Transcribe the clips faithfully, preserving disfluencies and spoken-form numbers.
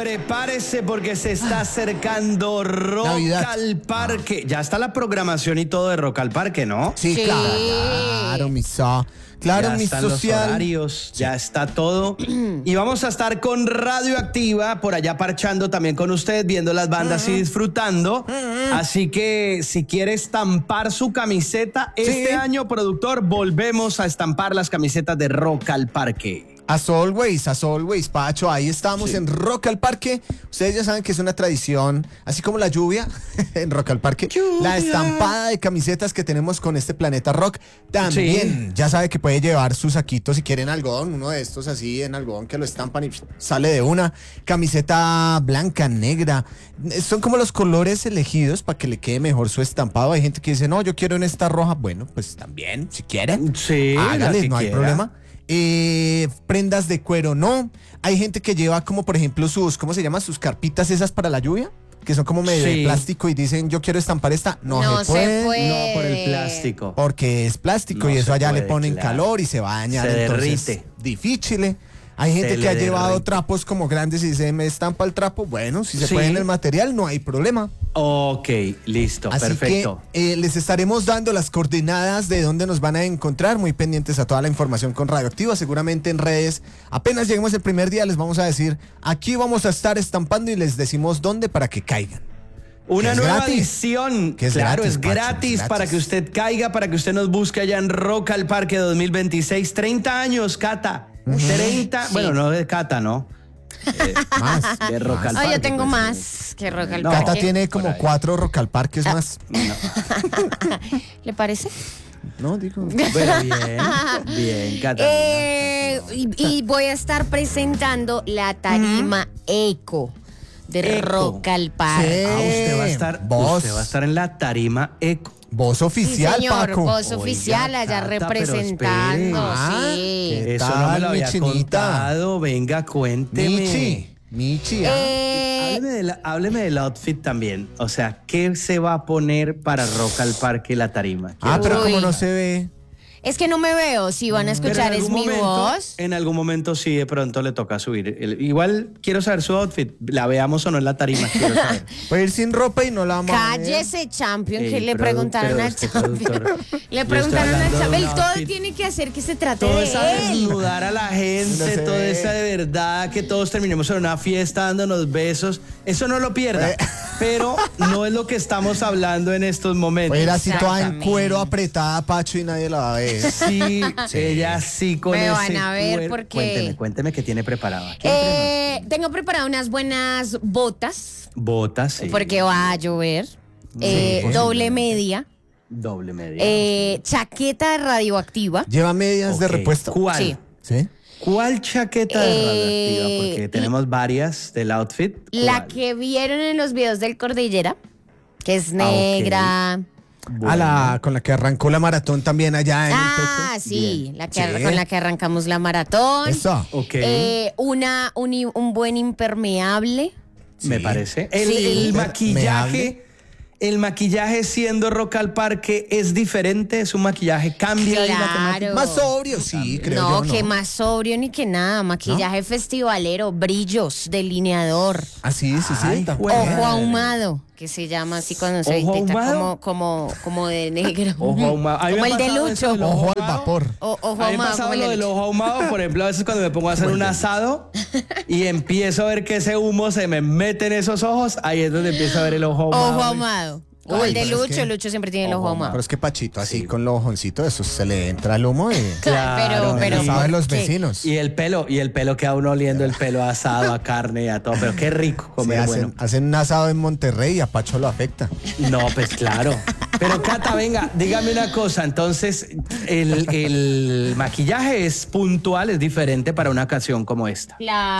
prepárese porque se está acercando Rock Navidad. al Parque. Ya está la programación y todo de Rock al Parque, ¿no? Sí, Sí. claro, claro, mi so. Claro, ya mi están social. los horarios, ya está todo. Y vamos a estar con Radioactiva por allá parchando también con usted, viendo las bandas y disfrutando. Así que si quiere estampar su camiseta, este Sí. año, productor, volvemos a estampar las camisetas de Rock al Parque. As always, as always, Pacho, ahí estamos Sí. en Rock al Parque. Ustedes ya saben que es una tradición, así como la lluvia en Rock al Parque. Lluvia. La estampada de camisetas que tenemos con este Planeta Rock. También, Sí. ya sabe que puede llevar su saquito si quieren algodón, uno de estos así en algodón que lo estampan y sale de una. Camiseta blanca, negra. Son como los colores elegidos para que le quede mejor su estampado. Hay gente que dice, no, yo quiero en esta roja. Bueno, pues también, si quieren. Sí, la Hágale, que no hay quiera. problema. Eh, prendas de cuero, no. Hay gente que lleva como, por ejemplo, sus, ¿cómo se llama? Sus carpitas esas para la lluvia, que son como medio Sí. de plástico y dicen, yo quiero estampar esta. No, No se, se puede, puede. No por el plástico. porque es plástico No y eso se allá le puede, ponen claro. calor y se va a dañar. Se entonces, derrite. difícil. Hay gente Se que le ha llevado derrite. trapos como grandes y dice, me estampa el trapo. Bueno, si se Sí. puede en el material, no hay problema. Ok, listo, Así perfecto. que eh, les estaremos dando las coordenadas de dónde nos van a encontrar, muy pendientes a toda la información con Radioactiva, seguramente en redes. Apenas lleguemos el primer día les vamos a decir, aquí vamos a estar estampando y les decimos dónde para que caigan. Una es nueva gratis. edición. Que es claro, gratis, es Pacho, gratis, es gratis. para que usted caiga, para que usted nos busque allá en Rock al Parque dos mil veintiséis. treinta años, Cata. treinta, Sí. bueno, no de Cata, ¿no? Eh, Más. de Rock al Ah, Parque. yo tengo pues, más que Rock al No. Cata Parque. tiene por como ahí. cuatro Rock al Parques más. ¿Le parece? No, digo. Bueno, bien, bien, Cata. Eh, y, y voy a estar presentando la tarima Eco de Eco. Rock al Parque. Ah, usted va a estar, Vos. usted va a estar en la tarima Eco. Voz Sí, oficial, señor, Paco. voz Oiga, oficial allá Cata, pero representando, espere. Ah, sí. ¿qué Eso no tal, me lo mi había chinita? contado. Venga, cuénteme. Michi. Michi. ah. Eh, Hábleme, de la- hábleme del outfit también. O sea, ¿qué se va a poner para Rock al Parque la tarima? Ah, Quiero pero saber. Uy. como no se ve. es que no me veo, si van a Pero escuchar en es algún mi momento- voz. En algún momento sí, de pronto le toca subir. El- igual quiero saber su outfit. La veamos o no en la tarima. Quiero saber. Puede ir sin ropa y no la vamos a ver. Cállese, Champion, Ey, que le produ- preguntaron pero a es que Champion. productor, Le yo preguntaron estoy a hablando de Champion. un Él todo outfit. tiene que hacer que se trate Todo de esa él. desnudar a la gente, No se todo ve. esa de verdad, que todos terminemos en una fiesta dándonos besos, eso no lo pierda. Eh. Pero no es lo que estamos hablando en estos momentos. Puede ir así toda en Exactamente. cuero apretada, Pacho, y nadie la va a ver. Sí, ella sí con Me ese van a ver cuer- porque- Cuénteme, cuénteme qué tiene preparado. Aquí Eh, tengo preparado unas buenas botas, entre nos. Botas, sí. porque va a llover. Eh, Sí. doble media. Doble media. Eh, chaqueta radioactiva. ¿Lleva medias de Ok, repuesto? ¿Cuál? Sí. ¿Sí? ¿Cuál chaqueta de Eh, radioactiva? Porque tenemos varias del outfit. La ¿Cuál? que vieron en los videos del Cordillera, que es Ah, ok. negra. A la, con la que arrancó la maratón también allá en Ah, el pecho. sí, la que ar- Sí. con la que arrancamos la maratón. Eso. Ok. Eh, una, un, i- un buen impermeable. Me Sí. parece. El, Sí. el Me- maquillaje, el maquillaje siendo Rock al Parque es diferente, es un maquillaje cambia ahí la Claro. temática. Más sobrio, sí, creo No, yo. que más sobrio ni que nada. Maquillaje festivalero, brillos, delineador, Ah, sí, sí, sí. Ay, está- jue- ojo madre. ahumado, que se llama así cuando se ¿Ojo pinta ahumado? como, como, como de negro. Ojo ahumado. A mí me Como ha el de pasado eso Lucho. del Ojo al ahumado. vapor. O- ojo A mí me ha ahumado, pasado como el lo de del Lucho. ojo ahumado, por ejemplo, a veces cuando me pongo a hacer un asado y empiezo a ver que ese humo se me mete en esos ojos, ahí es donde empiezo a ver el ojo ahumado. Ojo ahumado. O Ay, el de pero es Lucho, que- Lucho siempre tiene el Ojo ojo ahumado. Pero ahumado. es que Pachito, así Sí. con los ojoncitos, eso se le entra el humo y Claro, pero, pero. lo saben los ¿qué? vecinos. Y el pelo, y el pelo queda uno oliendo el pelo asado, a carne y a todo, pero qué rico Sí, comer hacen, bueno. hacen un asado en Monterrey y a Pacho lo afecta. No, pues claro. Pero Cata, venga, dígame una cosa. Entonces, el, el maquillaje es puntual, es diferente para una ocasión como esta.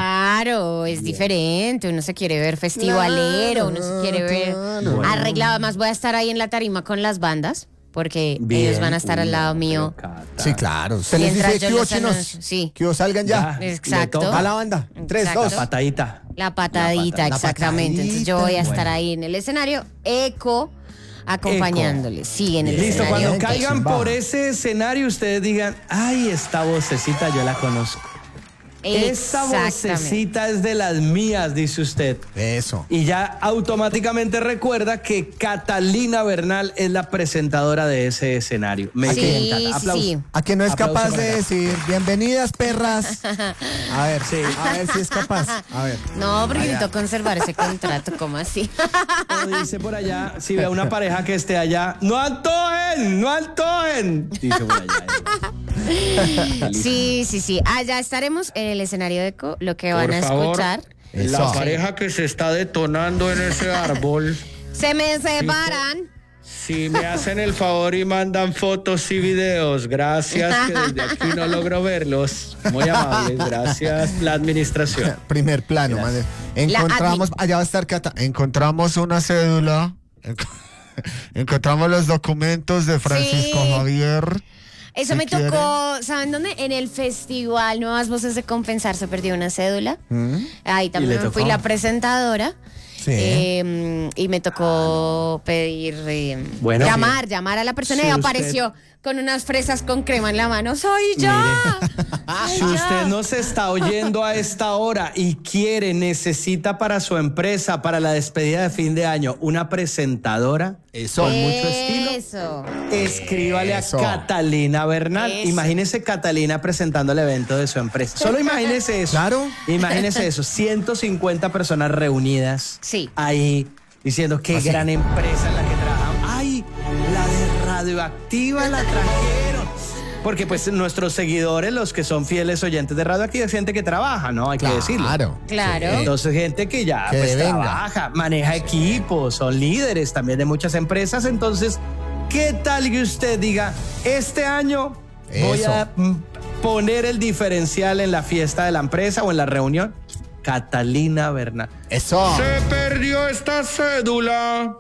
Claro, es diferente. Uno se quiere ver festivalero, uno se quiere ver claro. arreglado. Además, voy a estar ahí en la tarima con las bandas, porque Bien. ellos van a estar Uy, al lado no, mío. pero Cata. Sí, claro. Usted les Mientras dice yo que hubo los chinos. anuncio, sí. Que hubo, salgan ya. Ya. Exacto. Le toca. A la banda. Tres, Exacto. dos. La patadita. La patadita, La exactamente. Entonces yo voy a patadita. estar ahí en el escenario, eco, acompañándoles. Sí, en el Listo, escenario. cuando Bien, caigan chimba. por ese escenario, ustedes digan, ay, esta vocecita yo la conozco. Esa vocecita es de las mías, dice usted. Eso. Y ya automáticamente recuerda que Catalina Bernal es la presentadora de ese escenario. Me Sí, encanta. Aplausos. sí. A que no es Aplauso capaz para de ella. decir, bienvenidas perras. A ver, sí. A ver si es capaz. A ver. No, porque necesito conservar ese contrato, ¿cómo así? O dice por allá, si ve a una pareja que esté allá, ¡no antojen! ¡No antojen! Dice por allá. Sí, sí, sí. Allá estaremos en el escenario de Eco, lo que van Por a favor, escuchar. Eso. La pareja que se está detonando en ese árbol, Se me separan. si me hacen el favor y mandan fotos y videos, gracias, que desde aquí no logro verlos. Muy amables, gracias, la administración. Primer plano, madre. Encontramos, allá va a estar Cata. Encontramos una cédula. Enco- Encontramos los documentos de Francisco Sí. Javier. Eso ¿Qué me quieren? tocó, ¿saben dónde? En el festival Nuevas Voces de Compensar se perdió una cédula. Ahí ¿Y también le fui tocó? la presentadora. Sí. Eh, y me tocó pedir, eh, Bueno, llamar, llamar a la persona si y usted- apareció con unas fresas con crema en la mano. ¡Soy yo! Soy Si yo. usted nos está oyendo a esta hora y quiere, necesita para su empresa, para la despedida de fin de año, una presentadora Eso. con mucho estilo, Eso. escríbale Eso. a Catalina Bernal. Eso. Imagínese Catalina presentando el evento de su empresa. Solo imagínese eso. Claro. Imagínese eso. ciento cincuenta personas reunidas Sí. ahí diciendo qué Así. gran empresa en la que trabajamos. ¡Ay! La de Radioactiva la trajeron. Porque pues nuestros seguidores, los que son fieles oyentes de Radioactiva, es gente que trabaja, ¿no? Hay que decirlo. Claro. Claro. Entonces, gente que ya Que pues, venga. trabaja, maneja equipos, son líderes también de muchas empresas. Entonces, ¿qué tal que usted diga, este año voy Eso. a mm, poner el diferencial en la fiesta de la empresa o en la reunión? Catalina Bernal. Eso. Se perdió esta cédula.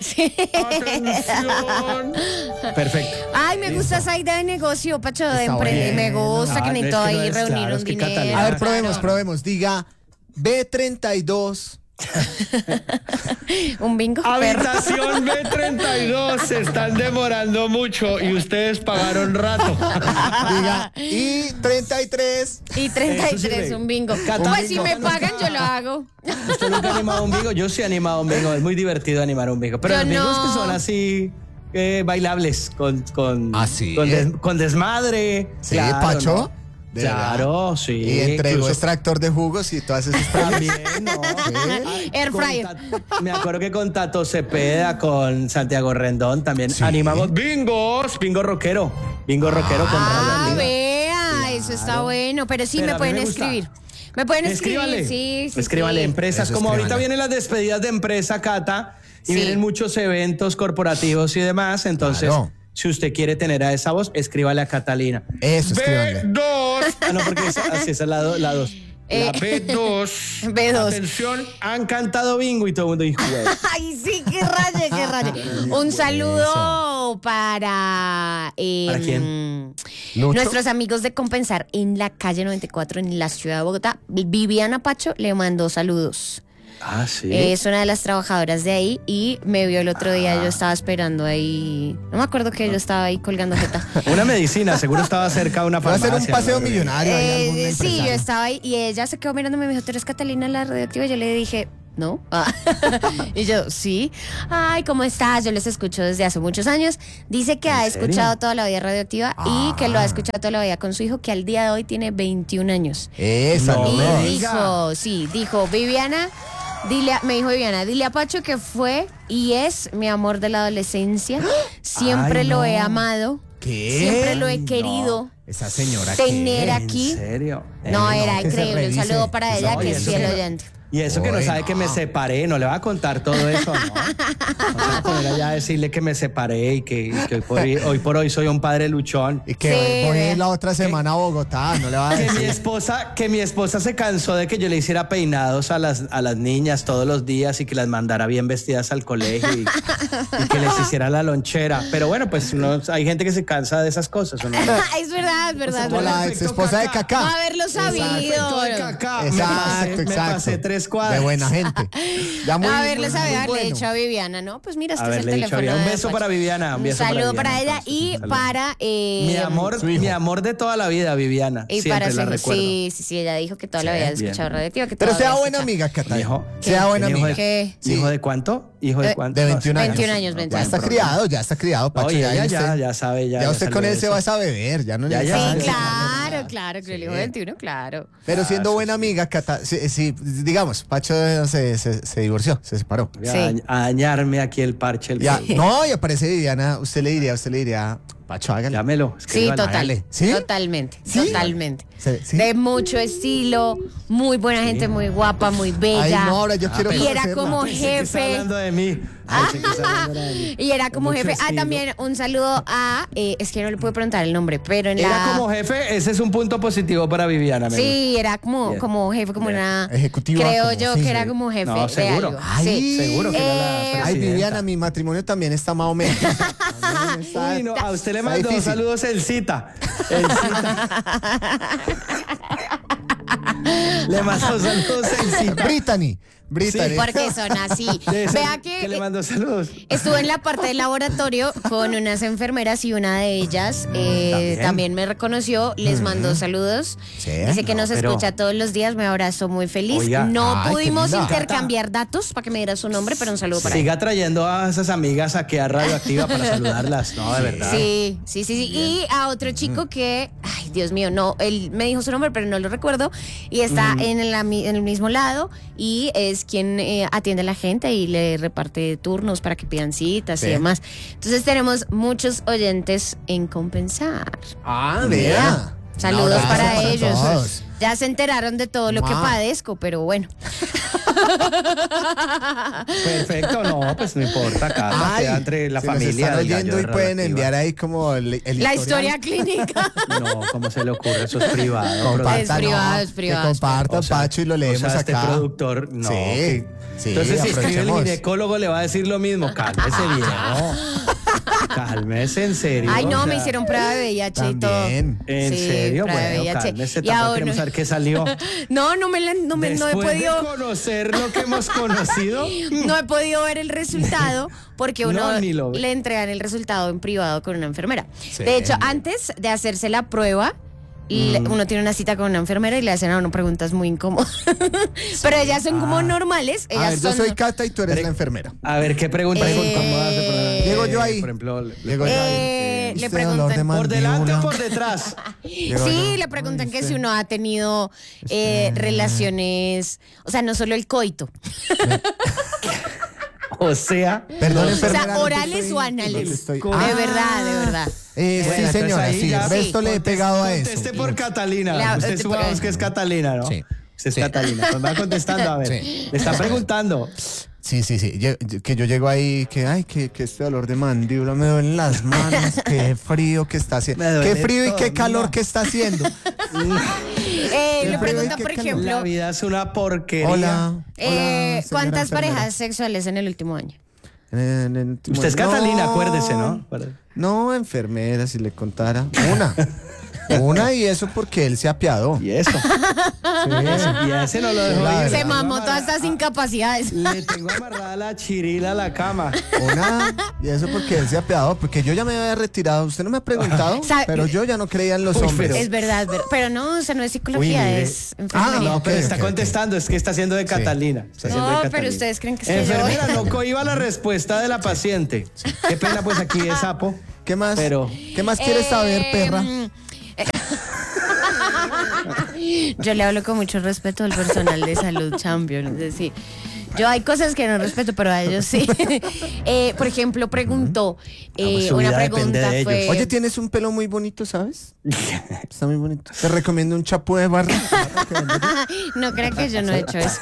Atención. Perfecto. Ay, me gusta esa idea de negocio, Pacho, de Está emprender. Me bueno. gusta Ah, que no, necesito es que no ahí es, reunir claro, un es que dinero. Catalina- A ver, probemos, claro. probemos. Diga B treinta y dos. Un bingo. perro. Habitación B treinta y dos, se están demorando mucho y ustedes pagaron rato. Diga I treinta y tres. Y treinta y Eso sí tres, le- un bingo. Cata- Pues un si bingo. me pagan, yo lo hago. ¿Usted nunca ha animado un bingo? Yo sí he animado un bingo, es muy divertido animar un bingo. Pero Yo los bingos no. que son así eh, bailables, con, con, ¿Ah, sí? con, des- con desmadre. Sí, claro, Pacho. ¿no? ¿De Claro, verdad? sí. Y entregó incluso- extractor de jugos y todas esas premios. También, ¿no? Sí. Air Con fryer. Ta- Me acuerdo que con Tato Cepeda, con Santiago Rendón también Sí. animamos bingos, bingo rockero, bingo rockero con Ah, Radio Activa. vea, eso está bueno. Pero sí, Pero me a mí pueden me gusta. escribir. Me pueden Escríbale. escribir, sí, sí. Escríbale, sí. empresas. Eso, Como ahorita escríbale. vienen las despedidas de empresa, Cata, y Sí. vienen muchos eventos corporativos y demás. Entonces, Claro. si usted quiere tener a esa voz, escríbale a Catalina. Eso, escríbanle. B dos. Ah, no, porque es, así esa es la dos. La, dos. Eh, la B dos. B dos. Atención, han cantado bingo y todo el mundo dijo, "Güey". Ay, sí, qué raye, qué raye. Un saludo para, eh, ¿Para quién? Lucho. nuestros amigos de Compensar en la calle noventa y cuatro en la ciudad de Bogotá. Viviana Pacho le mandó saludos. Ah, sí. Es una de las trabajadoras de ahí y me vio el otro día. Yo estaba esperando ahí. No me acuerdo que yo estaba ahí colgando jeta. Una medicina, seguro estaba cerca de una Va a farmacia. ser un paseo ¿no? millonario. hay algún Eh, sí, yo empresario. estaba ahí y ella se quedó mirándome y me dijo, ¿tú eres Catalina la radioactiva? Yo le dije, ¿no? Ah. Y yo, sí. Ay, ¿cómo estás? Yo les escucho desde hace muchos años. Dice que ha ¿En serio? escuchado toda la vida radioactiva y que lo Ah. ha escuchado toda la vida con su hijo, que al día de hoy tiene veintiún años. Esa, No Y me no. diga. dijo, sí, dijo, Viviana, dile a- me dijo Viviana, dile a Pacho que fue y es mi amor de la adolescencia. Siempre Ay, lo he no. amado. ¿Qué? Siempre lo Ay, he no. querido Esa señora. tener ¿qué? aquí. ¿En serio? No, Eh, era que se increíble. Un revise. saludo para Que ella, se que es revise. fiel oyente. Y eso que no Uy, sabe no. que me separé, no le va a contar todo eso, ¿no? No se va a poner allá a decirle que me separé y que, y que hoy, por hoy, hoy por hoy soy un padre luchón. Y que Sí, voy a ve. ir la otra semana a Bogotá, no le va a Que mi decir. esposa, que mi esposa se cansó de que yo le hiciera peinados a las, a las niñas todos los días y que las mandara bien vestidas al colegio y, y que les hiciera la lonchera. Pero bueno, pues no, hay gente que se cansa de esas cosas, ¿o no? Es verdad, es verdad. Como es verdad. la ex esposa de No Cacá. haberlo Perfecto de sabido. Cacá. Exacto, me pasé, me exacto. pasé tres escuadra. De buena gente. Ya muy, No, a ver, les muy había haberle bueno. dicho a Viviana, ¿no? Pues mira, este es el Haberle dicho a teléfono. Viviana. Un de beso Pacho. para Viviana. Un, Un beso saludo para, Viviana, ella entonces, y un saludo. para... eh, Mi amor, su hijo. mi amor de toda la vida, Viviana. Y Siempre para la su- recuerdo. Sí, sí, sí, ella dijo que toda la Sí, vida bien. escuchado Radio Activa, que Pero todavía sea buena escucha. amiga, Cata. Hijo. Sea buena ¿Hijo amiga. de, ¿Qué? ¿Hijo Sí. de cuánto? ¿Hijo de Eh, cuánto? De veintiún años. veintiún años, Ya veintiún está años. criado, ya está criado, Pacho. Oye, ya, ya, ya, usted- ya sabe, ya. Ya ya usted salió con él de se eso. va a beber, ya no Ya, le ya. Sí, Sí, claro, claro, que el hijo Sí. veintiuno, claro. Pero siendo Ah, buena sí, sí. amiga, Cata, sí, sí, digamos, Pacho se, se, se divorció, se separó. Voy a, Sí. dañ- a dañarme aquí el parche. El Ya, pelo. no, y aparece Viviana, usted le diría, usted le diría, Pacho, hágale. Llámelo. Sí, escríbale. total. hágale. ¿Sí? Totalmente, ¿Sí? totalmente. Sí, sí. De mucho estilo, muy buena gente, muy guapa, muy bella. Ay, no, ahora yo quiero y era conocerla. como Pensé que estaba jefe. hablando de mí. Pensé que estaba hablando de mí. Y era como Con mucho jefe. Ah, estilo. también un saludo a. eh, es que no le puedo preguntar el nombre, pero en Era la. como jefe, ese es un punto positivo para Viviana. me Sí, era como, Bien. como jefe, como Bien. una. Ejecutiva, Creo como, yo sí, que sí. era como jefe. No, de seguro. algo. Ay, Sí. Seguro que era la Eh, Ay, presidenta. Viviana, mi matrimonio también está más o menos. También está- Uy, no, a usted le está mandó difícil. saludos el cita. El cita. Le mandó saludos el cita. Brittany, Brittany. Sí, Porque son así. De ese Vea que. que le mandó saludos. Estuve en la parte del laboratorio con unas enfermeras y una de ellas eh, También. también me reconoció, les mandó saludos. Sí. Dice que No, nos pero- escucha todos los días, me abrazó muy feliz. Oiga, no ay, qué pudimos linda. intercambiar datos para que me diera su nombre, pero un saludo para Siga trayendo a esas amigas aquí a Radioactiva para saludarlas. No, de verdad. Sí, sí, sí, sí. Y a otro chico que, ay, Dios mío, no, él me dijo su nombre, pero no lo recuerdo. Y está en, la mi- en el mismo lado y es quien eh, atiende a la gente y le reparte turnos para que pidan citas Sí. y demás. Entonces tenemos muchos oyentes en Compensar. Ah, Vea. vea. Saludos Un abrazo para, para ellos. todos. Ya se enteraron de todo lo que Mua. padezco, pero bueno. Perfecto, no, pues no importa. Acá Ay, queda entre la si nos familia. están del gallo oyendo y de pueden Radioactiva. enviar ahí como el, el La historial. historia clínica. No, ¿cómo se le ocurre? Eso es privado. Comparta, Es privado, no, es privado, Que es comparta, O sea, Pacho, y lo leemos o sea, este acá. productor, no. Sí, que- sí, Entonces, si escribe el aprovechemos. ginecólogo, le va a decir lo mismo. Cálmese, viejo. Cálmese, en serio. Ay, no, o me sea, hicieron prueba de V I H y todo. También. ¿En Sí, serio? prueba de Bueno, V I H. cálmese, Y tampoco ahora- queremos saber qué salió. No, no me, la- no me no he Después podido. de conocer lo que hemos conocido. No he podido ver el resultado porque uno No, ni lo ve. le entregan el resultado en privado con una enfermera. Sí. De hecho, antes de hacerse la prueba, le- Mm. uno tiene una cita con una enfermera y le hacen a uno preguntas muy incómodas. Pero ellas son como normales. A Ellas ver, yo son, soy Cata y tú eres Pre- la enfermera. A ver, ¿qué pregunta Eh, incómoda hace, por ejemplo? Llego yo ahí. Por ejemplo, le- Llego yo ahí. Eh, le Este dolor de preguntan. ¿por delante o mandíbula. por detrás? Llego Sí, yo. le preguntan Ay, que este- si uno ha tenido eh, este- relaciones, o sea, no solo el coito, O sea, Perdón, o enfermera. sea, no te orales estoy- o no te anales. estoy- De Ah, verdad, de verdad. eh, Bueno, sí, entonces señora, ahí sí. ya- El resto le he pegado a eso. Conteste por Catalina. La- Usted te- supongamos que es Catalina, ¿no? Sí. Usted es Sí. Catalina. Pues va contestando, a ver. Sí. Le está preguntando. Sí, sí, sí. Lle- Que yo llego ahí, que ay, que, que este dolor de mandíbula me duele en las manos, qué frío que está haciendo. Me duele Qué frío y todo, qué calor mira. que está haciendo. Eh, le Qué preguntan, qué por calor. ejemplo, La vida es una porquería. Hola. eh, hola, señora ¿cuántas enfermera. parejas sexuales en el último año? En el- en el último- Usted es Catalina, acuérdese, ¿no? No, enfermera, si le contara. Una. Una y eso porque él se apiadó. Y eso. Y a ese no lo dejo La ir. Se verdad. mamó Tengo todas amarra- estas incapacidades. Le tengo amarrada la chirila a la cama. Una y eso porque él se apiadó. Porque yo ya me había retirado. Usted no me ha preguntado, Sabe- pero yo ya no creía en los Uy, hombres. Es verdad, es verdad. Pero no, o sea, no es psicología, Uy, mire. es enfermería. Ah, No, pero Ok, está ok, ok. contestando, es que está haciendo de Catalina. Está haciendo de No, Catalina. pero ustedes creen que es que Enfermera, yo... no cohiba la respuesta de la paciente. Qué pena, pues aquí es sapo. ¿Qué más? Pero- ¿Qué más quieres saber, perra? Eh, Yo le hablo con mucho respeto al personal de salud champion, es decir, yo hay cosas que no respeto, pero a ellos sí. Eh, por ejemplo, preguntó, eh, pues su una vida depende pregunta de fue... ellos. Oye, tienes un pelo muy bonito, ¿sabes? Está muy bonito. Te recomiendo un chapú de barra. No crean que yo no he hecho eso.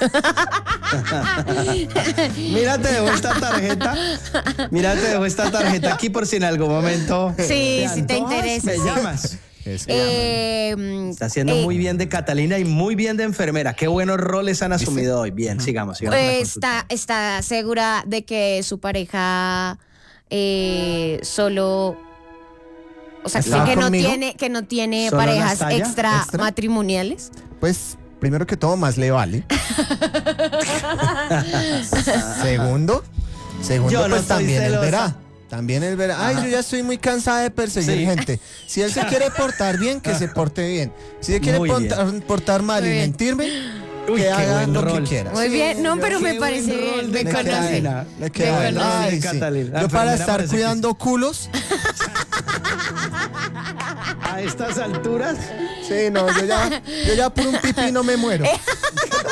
Mira, te dejo esta tarjeta. Mira, te dejo esta tarjeta aquí por si en algún momento. Sí, si te antojas, interesa, Me sí. llamas. Es que- Eh, mm, Está haciendo eh, muy bien de Catalina y muy bien de enfermera. Qué buenos roles han asumido hoy. Bien, sigamos. sigamos con la pues, consulta. está, está segura de que su pareja eh, solo... O sea, ¿Está que no conmigo? tiene, que no tiene ¿Solo parejas las talla? extra, ¿Extra? matrimoniales. Pues primero que todo, más le vale. Segundo, segundo, Yo no pues soy también él celosa. verá. También él verá. Ay, yo ya estoy muy cansada de perseguir Sí. gente. Si él se quiere portar bien, que se porte bien. Si se quiere Muy bien. portar, portar mal Muy y bien. mentirme, Uy, que qué haga buen lo rol. que quiera. Muy bien, no, pero me Qué parece buen bien, rol me de Le queda conoce. bien, Catalina. le queda Me bien. conoce. Ay, De sí. Catalina. La Yo para enfermera estar parece que cuidando culos, A estas alturas. sí, no, yo ya, yo ya por un pipí no me muero.